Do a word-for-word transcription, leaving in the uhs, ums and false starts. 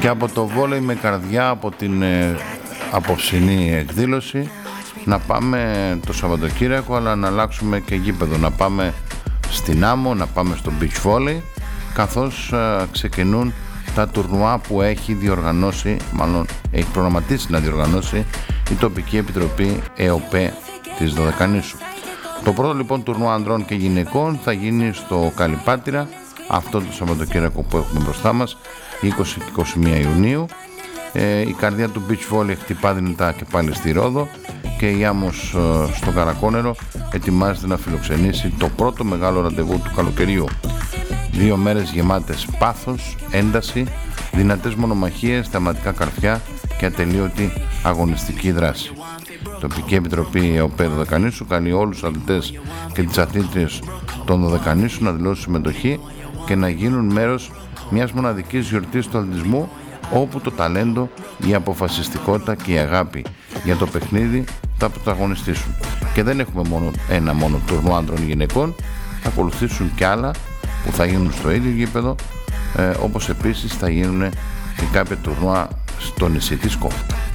Και από το βόλεϊ με καρδιά, από την ε, απόψινή εκδήλωση, να πάμε το Σαββατοκύριακο, αλλά να αλλάξουμε και γήπεδο, να πάμε στην Άμμο, να πάμε στο beach volley, καθώς ε, ξεκινούν τα τουρνουά που έχει διοργανώσει, μάλλον έχει προγραμματίσει να διοργανώσει η τοπική επιτροπή ΕΟΠΕ της Δωδεκανήσου. Το πρώτο λοιπόν τουρνουά ανδρών και γυναικών θα γίνει στο Καλυπάτηρα αυτό το Σαββατοκύριακο που έχουμε μπροστά μας, είκοσι και είκοσι μία Ιουνίου. Ε, η καρδιά του beach volley χτυπά δυνατά και πάλι στη Ρόδο, και η Άμμος ε, στο Καρακόνερο ετοιμάζεται να φιλοξενήσει το πρώτο μεγάλο ραντεβού του καλοκαιριού. Δύο μέρες γεμάτες πάθος, ένταση, δυνατές μονομαχίες, θεματικά καρφιά και ατελείωτη αγωνιστική δράση. Η τοπική επιτροπή ΕΟΠΕ Δωδεκανήσου καλεί όλους τους αθλητές και τις αθλήτριες των Δωδεκανήσου να δηλώσουν συμμετοχή και να γίνουν μέρος μιας μοναδικής γιορτής του αθλητισμού, όπου το ταλέντο, η αποφασιστικότητα και η αγάπη για το παιχνίδι θα πρωταγωνιστήσουν. Και δεν έχουμε μόνο ένα μόνο τουρνουά άντρων γυναικών, θα ακολουθήσουν και άλλα που θα γίνουν στο ίδιο γήπεδο, ε, όπως επίσης θα γίνουν και κάποια τουρνουά στο νησί της Σκόπου.